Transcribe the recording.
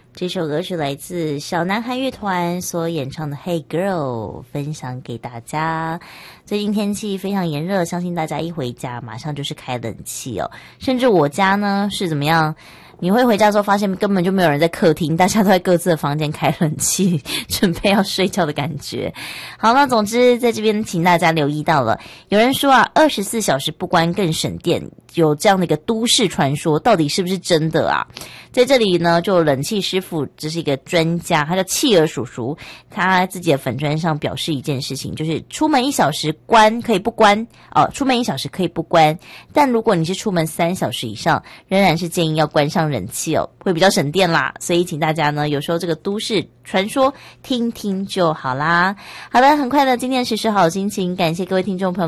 这首歌是来自小男孩乐团所演唱的《Hey Girl》，分享给大家。最近天气非常炎热，相信大家一回家马上就是开冷气哦。甚至我家呢是怎么样？你会回家之后发现根本就没有人在客厅，大家都在各自的房间开冷气，准备要睡觉的感觉。好，那总之在这边请大家留意到了，有人说啊，24小时不关更省电，有这样的一个都市传说，到底是不是真的啊？在这里呢，就冷气师傅，这是一个专家，他叫企鹅叔叔，他自己的粉专上表示一件事情，就是出门1小时关可以不关哦，出门1小时可以不关，但如果你是出门3小时以上，仍然是建议要关上冷气哦，会比较省电啦。所以请大家呢，有时候这个都市传说听听就好啦。好的，很快的，今天的时事好心情，感谢各位听众朋友